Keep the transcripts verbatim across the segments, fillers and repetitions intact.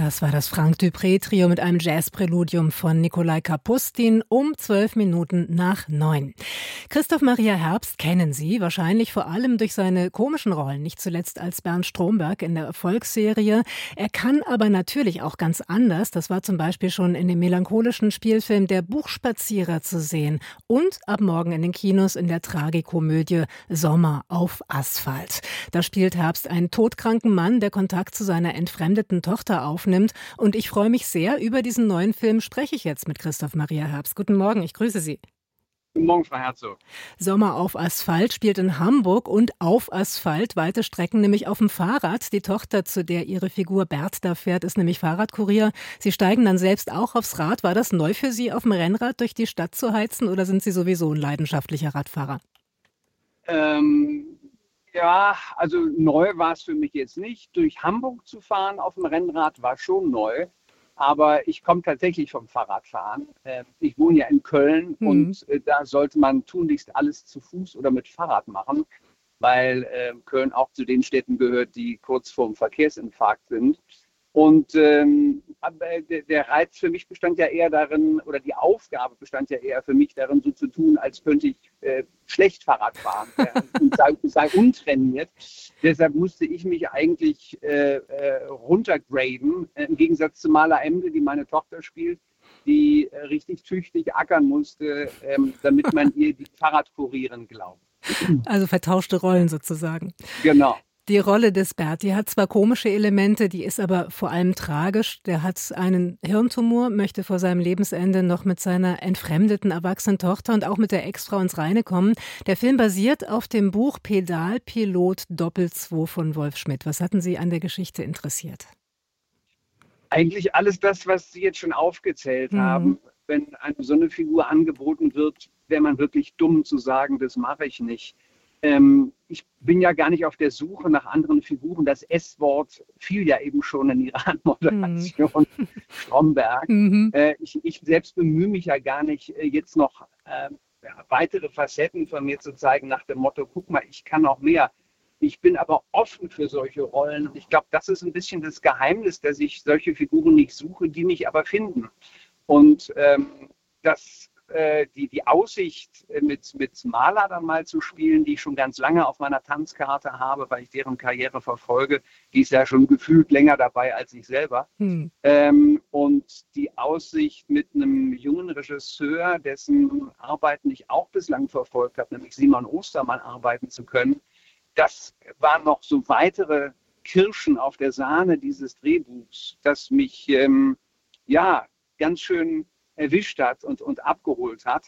Das war das Frank Dupré-Trio mit einem Jazzpräludium von Nikolai Kapustin um zwölf Minuten nach neun. Christoph Maria Herbst kennen Sie wahrscheinlich vor allem durch seine komischen Rollen, nicht zuletzt als Bernd Stromberg in der Erfolgsserie. Er kann aber natürlich auch ganz anders. Das war zum Beispiel schon in dem melancholischen Spielfilm Der Buchspazierer zu sehen und ab morgen in den Kinos in der Tragikomödie Sommer auf Asphalt. Da spielt Herbst einen todkranken Mann, der Kontakt zu seiner entfremdeten Tochter aufnimmt. Und ich freue mich sehr, über diesen neuen Film spreche ich jetzt mit Christoph Maria Herbst. Guten Morgen, ich grüße Sie. Guten Morgen, Frau Herzog. Sommer auf Asphalt spielt in Hamburg und auf Asphalt, weite Strecken, nämlich auf dem Fahrrad. Die Tochter, zu der Ihre Figur Bert da fährt, ist nämlich Fahrradkurier. Sie steigen dann selbst auch aufs Rad. War das neu für Sie, auf dem Rennrad durch die Stadt zu heizen, oder sind Sie sowieso ein leidenschaftlicher Radfahrer? Ähm, ja, also neu war es für mich jetzt nicht. Durch Hamburg zu fahren auf dem Rennrad war schon neu. Aber ich komme tatsächlich vom Fahrradfahren. Äh, ich wohne ja in Köln Mhm. und äh, da sollte man tunlichst alles zu Fuß oder mit Fahrrad machen, weil äh, Köln auch zu den Städten gehört, die kurz vorm Verkehrsinfarkt sind. Und ähm, aber der, der Reiz für mich bestand ja eher darin, oder die Aufgabe bestand ja eher für mich darin, so zu tun, als könnte ich äh, schlecht Fahrrad fahren äh, und sei, sei untrainiert. Deshalb musste ich mich eigentlich äh, äh, runtergraden, äh, im Gegensatz zu Mala Emde, die meine Tochter spielt, die äh, richtig tüchtig ackern musste, ähm, damit man ihr die Fahrradkurierin glaubt. Also vertauschte Rollen sozusagen. Genau. Die Rolle des Bert, die hat zwar komische Elemente, die ist aber vor allem tragisch. Der hat einen Hirntumor, möchte vor seinem Lebensende noch mit seiner entfremdeten erwachsenen Tochter und auch mit der Ex-Frau ins Reine kommen. Der Film basiert auf dem Buch Pedalpilot Doppel zwei von Wolf Schmidt. Was hatten Sie an der Geschichte interessiert? Eigentlich alles das, was Sie jetzt schon aufgezählt Mhm. haben. Wenn eine so eine Figur angeboten wird, wäre man wirklich dumm zu sagen, das mache ich nicht. Ähm, ich bin ja gar nicht auf der Suche nach anderen Figuren. Das S-Wort fiel ja eben schon in Ihrer Anmoderation, Stromberg. Mhm. Äh, ich, ich selbst bemühe mich ja gar nicht, äh, jetzt noch äh, ja, weitere Facetten von mir zu zeigen, nach dem Motto, guck mal, ich kann noch mehr. Ich bin aber offen für solche Rollen. Und ich glaube, das ist ein bisschen das Geheimnis, dass ich solche Figuren nicht suche, die mich aber finden. Und ähm, das, äh, die, die Aussicht, äh, mit, mit Mala dann mal zu spielen, die ich schon ganz lange auf meiner Tanzkarte habe, weil ich deren Karriere verfolge, die ist ja schon gefühlt länger dabei als ich selber. Mhm. Ähm, und die Aussicht mit einem jungen Regisseur, dessen Arbeiten ich auch bislang verfolgt habe, nämlich Simon Ostermann, arbeiten zu können, das waren noch so weitere Kirschen auf der Sahne dieses Drehbuchs, das mich ähm, ja ganz schön erwischt hat und, und abgeholt hat.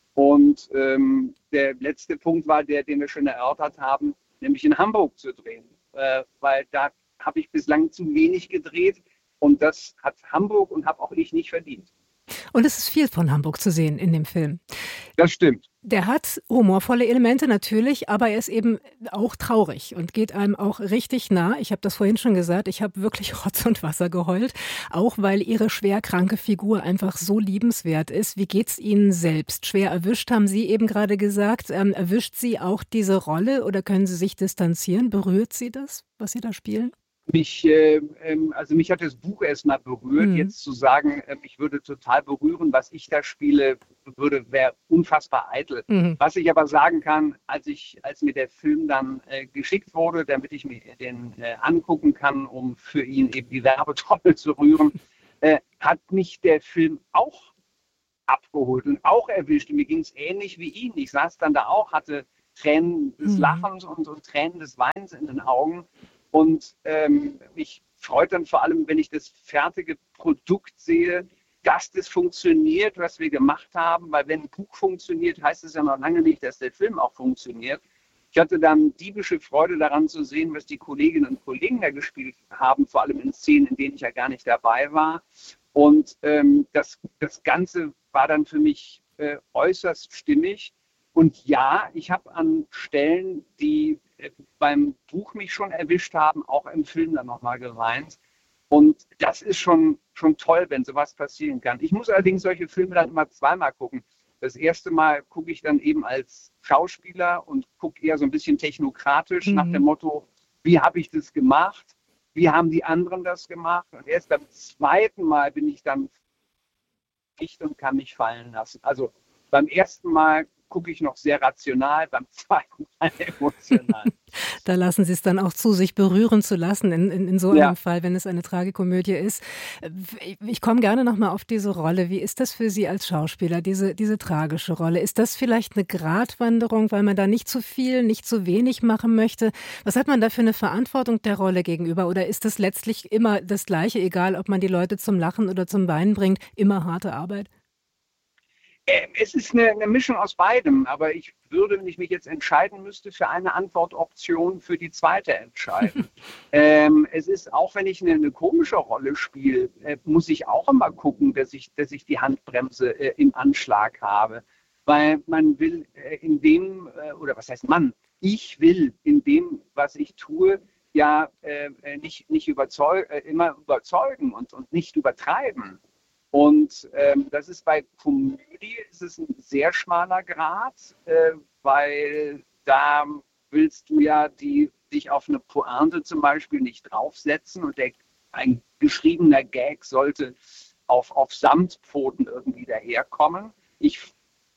Und ähm, der letzte Punkt war der, den wir schon erörtert haben, nämlich in Hamburg zu drehen, äh, weil da habe ich bislang zu wenig gedreht und das hat Hamburg und habe auch ich nicht verdient. Und es ist viel von Hamburg zu sehen in dem Film. Das stimmt. Der hat humorvolle Elemente natürlich, aber er ist eben auch traurig und geht einem auch richtig nah. Ich habe das vorhin schon gesagt, ich habe wirklich Rotz und Wasser geheult, auch weil Ihre schwerkranke Figur einfach so liebenswert ist. Wie geht's Ihnen selbst? Schwer erwischt, haben Sie eben gerade gesagt. Ähm, erwischt Sie auch diese Rolle oder können Sie sich distanzieren? Berührt Sie das, was Sie da spielen? Mich, äh, ähm, also mich hat das Buch erstmal berührt. Mhm. Jetzt zu sagen, äh, mich würde total berühren, was ich da spiele, würde, wäre unfassbar eitel. Mhm. Was ich aber sagen kann, als ich, als mir der Film dann äh, geschickt wurde, damit ich mir den äh, angucken kann, um für ihn eben die Werbetrommel zu rühren, äh, hat mich der Film auch abgeholt und auch erwischt. Und mir ging es ähnlich wie Ihnen. Ich saß dann da auch, hatte Tränen des Mhm. Lachens und, und Tränen des Weins in den Augen. Und ähm, mich freut dann vor allem, wenn ich das fertige Produkt sehe, dass das funktioniert, was wir gemacht haben. Weil wenn ein Buch funktioniert, heißt es ja noch lange nicht, dass der Film auch funktioniert. Ich hatte dann diebische Freude daran zu sehen, was die Kolleginnen und Kollegen da gespielt haben, vor allem in Szenen, in denen ich ja gar nicht dabei war. Und ähm, das, das Ganze war dann für mich äh, äußerst stimmig. Und ja, ich habe an Stellen, die äh, beim Buch mich schon erwischt haben, auch im Film dann nochmal geweint. Und das ist schon, schon toll, wenn sowas passieren kann. Ich muss allerdings solche Filme dann immer zweimal gucken. Das erste Mal gucke ich dann eben als Schauspieler und gucke eher so ein bisschen technokratisch nach dem Mhm. Motto, wie habe ich das gemacht? wie haben die anderen das gemacht? Und erst beim zweiten Mal bin ich dann dicht und kann mich fallen lassen. Also beim ersten Mal gucke ich noch sehr rational, beim zweiten Mal emotional. Da lassen Sie es dann auch zu, sich berühren zu lassen in, in, in so einem Ja. Fall, wenn es eine Tragikomödie ist. Ich komme gerne nochmal auf diese Rolle. Wie ist das für Sie als Schauspieler, diese, diese tragische Rolle? Ist das vielleicht eine Gratwanderung, weil man da nicht zu viel, nicht zu wenig machen möchte? Was hat man da für eine Verantwortung der Rolle gegenüber? Oder ist das letztlich immer das Gleiche, egal ob man die Leute zum Lachen oder zum Weinen bringt, immer harte Arbeit? Es ist eine, eine Mischung aus beidem, aber ich würde, wenn ich mich jetzt entscheiden müsste, für eine Antwortoption für die zweite entscheiden. ähm, es ist, auch wenn ich eine, eine komische Rolle spiele, äh, muss ich auch immer gucken, dass ich, dass ich die Handbremse äh, im Anschlag habe. Weil man will äh, in dem, äh, oder was heißt man, ich will in dem, was ich tue, ja äh, nicht, nicht überzeug, äh, immer überzeugen und, und nicht übertreiben. Und ähm, das ist bei Komödie ist es ein sehr schmaler Grat, äh, weil da willst du ja die, dich auf eine Pointe zum Beispiel nicht draufsetzen und der, ein geschriebener Gag sollte auf, auf Samtpfoten irgendwie daherkommen. Ich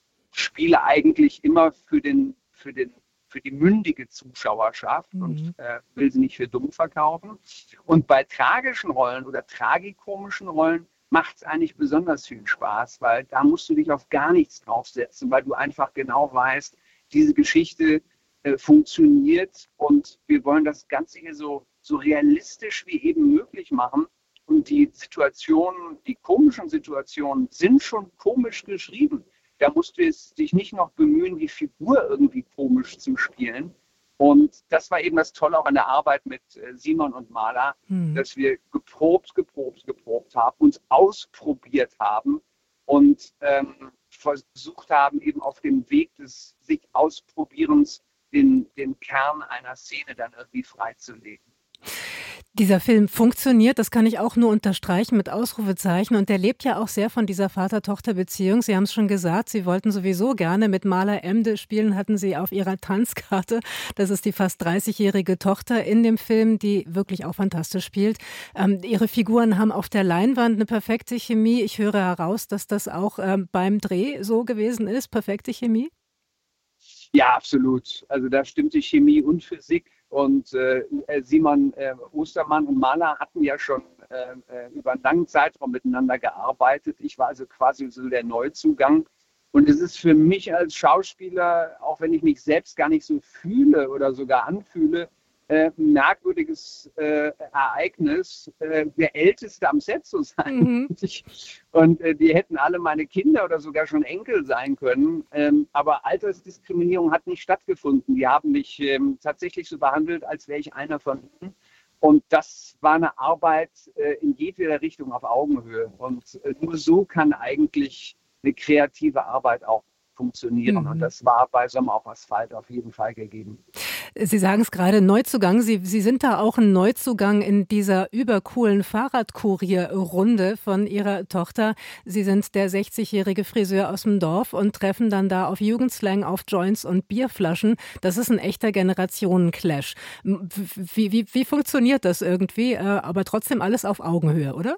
spiele eigentlich immer für, den, für, den, für die mündige Zuschauerschaft mhm. und äh, will sie nicht für dumm verkaufen. Und bei tragischen Rollen oder tragikomischen Rollen macht es eigentlich besonders viel Spaß, weil da musst du dich auf gar nichts draufsetzen, weil du einfach genau weißt, diese Geschichte äh, funktioniert und wir wollen das Ganze hier so, so realistisch wie eben möglich machen. Und die Situationen, die komischen Situationen sind schon komisch geschrieben. Da musst du jetzt dich nicht noch bemühen, die Figur irgendwie komisch zu spielen. Und das war eben das Tolle auch an der Arbeit mit Simon und Mala, hm. dass wir geprobt, geprobt, geprobt haben, uns ausprobiert haben und ähm, versucht haben, eben auf dem Weg des sich Ausprobierens den, den Kern einer Szene dann irgendwie freizulegen. Dieser Film funktioniert, das kann ich auch nur unterstreichen mit Ausrufezeichen und der lebt ja auch sehr von dieser Vater-Tochter-Beziehung. Sie haben es schon gesagt, Sie wollten sowieso gerne mit Mala Emde spielen, hatten Sie auf Ihrer Tanzkarte. Das ist die fast dreißigjährige Tochter in dem Film, die wirklich auch fantastisch spielt. Ähm, ihre Figuren haben auf der Leinwand eine perfekte Chemie. Ich höre heraus, dass das auch ähm, beim Dreh so gewesen ist, perfekte Chemie? Ja, absolut. Also da stimmt die Chemie und Physik. Und äh, Simon äh, Ostermann und Mala hatten ja schon äh, über einen langen Zeitraum miteinander gearbeitet. Ich war also quasi so der Neuzugang. Und es ist für mich als Schauspieler, auch wenn ich mich selbst gar nicht so fühle oder sogar anfühle, äh, ein merkwürdiges äh, Ereignis, äh, der Älteste am Set zu sein. Mhm. Und äh, die hätten alle meine Kinder oder sogar schon Enkel sein können. Ähm, aber Altersdiskriminierung hat nicht stattgefunden. Die haben mich ähm, tatsächlich so behandelt, als wäre ich einer von ihnen. Und das war eine Arbeit äh, in jedweder Richtung auf Augenhöhe. Und äh, nur so kann eigentlich eine kreative Arbeit auch funktionieren. Mhm. Und das war bei Sommer auf Asphalt auf jeden Fall gegeben. Sie sagen es gerade, Neuzugang. Sie, Sie sind da auch ein Neuzugang in dieser übercoolen Fahrradkurier-Runde von Ihrer Tochter. Sie sind der sechzigjährige Friseur aus dem Dorf und treffen dann da auf Jugendslang, auf Joints und Bierflaschen. Das ist ein echter Generationen-Clash. Wie, wie, wie funktioniert das irgendwie? Aber trotzdem alles auf Augenhöhe, oder?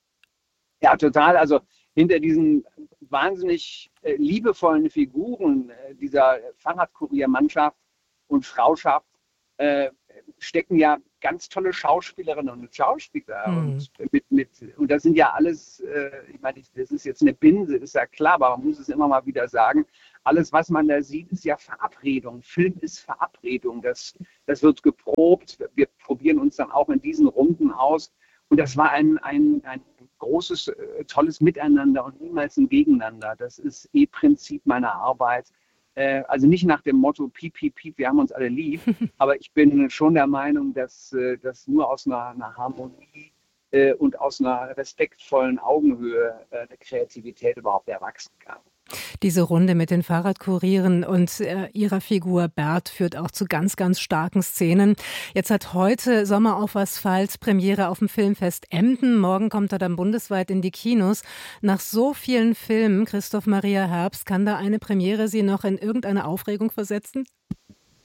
Ja, total. Also hinter diesen wahnsinnig äh, liebevollen Figuren äh, dieser Fahrradkuriermannschaft und Frauschaft äh, stecken ja ganz tolle Schauspielerinnen und Schauspieler. Mhm. Und, mit, mit, und das sind ja alles, äh, ich meine, das ist jetzt eine Binse, ist ja klar, aber man muss es immer mal wieder sagen. Alles, was man da sieht, ist ja Verabredung. Film ist Verabredung. Das, das wird geprobt. Wir probieren uns dann auch in diesen Runden aus. Und das war ein, ein, ein großes, äh, tolles Miteinander und niemals ein Gegeneinander. Das ist eh Prinzip meiner Arbeit. Äh, also nicht nach dem Motto, piep, piep, piep, wir haben uns alle lieb. Aber ich bin schon der Meinung, dass äh, das nur aus einer, einer Harmonie äh, und aus einer respektvollen Augenhöhe äh, eine Kreativität überhaupt erwachsen kann. Diese Runde mit den Fahrradkurieren und äh, ihrer Figur Bert führt auch zu ganz, ganz starken Szenen. Jetzt hat heute Sommer auf Asphalt Premiere auf dem Filmfest Emden. Morgen kommt er dann bundesweit in die Kinos. Nach so vielen Filmen, Christoph Maria Herbst, kann da eine Premiere Sie noch in irgendeine Aufregung versetzen?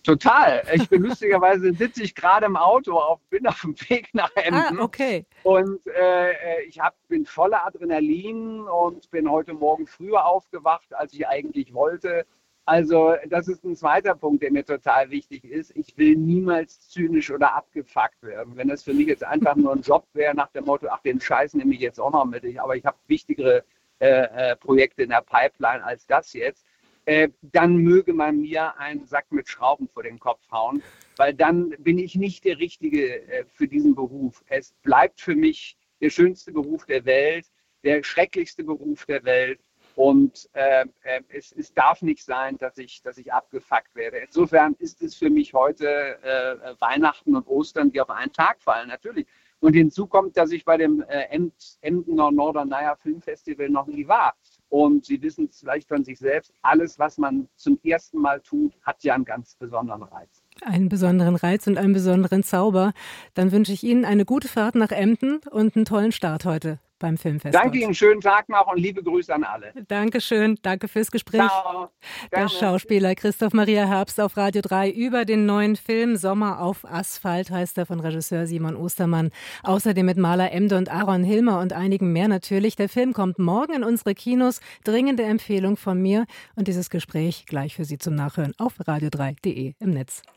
Total. Ich bin lustigerweise sitze ich gerade im Auto, auf, bin auf dem Weg nach Emden. Ah, okay. Und äh, ich hab, bin voller Adrenalin und bin heute Morgen früher aufgewacht, als ich eigentlich wollte. Also das ist ein zweiter Punkt, der mir total wichtig ist. Ich will niemals zynisch oder abgefuckt werden. Wenn das für mich jetzt einfach nur ein Job wäre, nach dem Motto, ach, den Scheiß nehme ich jetzt auch noch mit. Aber ich habe wichtigere äh, äh, Projekte in der Pipeline als das jetzt. Äh, dann möge man mir einen Sack mit Schrauben vor den Kopf hauen, weil dann bin ich nicht der Richtige äh, für diesen Beruf. Es bleibt für mich der schönste Beruf der Welt, der schrecklichste Beruf der Welt und äh, äh, es, es darf nicht sein, dass ich, dass ich abgefuckt werde. Insofern ist es für mich heute äh, Weihnachten und Ostern, die auf einen Tag fallen, natürlich. Und hinzu kommt, dass ich bei dem äh, Emdener Norderney Filmfestival noch nie war. Und Sie wissen es vielleicht von sich selbst, alles, was man zum ersten Mal tut, hat ja einen ganz besonderen Reiz. Einen besonderen Reiz und einen besonderen Zauber. Dann wünsche ich Ihnen eine gute Fahrt nach Emden und einen tollen Start heute beim Filmfest. Danke Ihnen, schönen Tag noch und liebe Grüße an alle. Dankeschön, danke fürs Gespräch. Ciao. Der Schauspieler Christoph Maria Herbst auf Radio drei über den neuen Film Sommer auf Asphalt, heißt er, von Regisseur Simon Ostermann. Außerdem mit Maler Emde und Aaron Hilmer und einigen mehr natürlich. Der Film kommt morgen in unsere Kinos. Dringende Empfehlung von mir und dieses Gespräch gleich für Sie zum Nachhören auf radio drei punkt de im Netz.